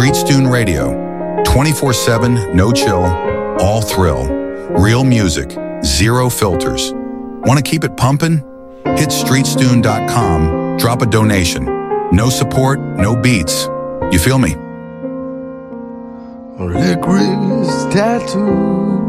Streetstune Radio. 24/7, no chill, all thrill. Real music, zero filters. Want to keep it pumping? Hit streetstune.com, drop a donation. No support, no beats. You feel me? Licorice tattoo.